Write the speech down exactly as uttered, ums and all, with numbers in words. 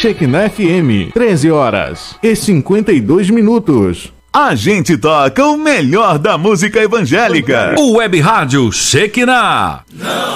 Shekinah F M, treze horas e cinquenta e dois minutos. A gente toca o melhor da música evangélica. O Web Rádio Shekinah.